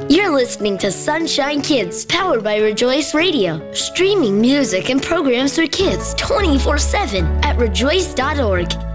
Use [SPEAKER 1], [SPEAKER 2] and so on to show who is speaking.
[SPEAKER 1] You're listening to Sunshine Kids, powered by Rejoice Radio. Streaming music and programs for kids 24/7 at rejoice.org.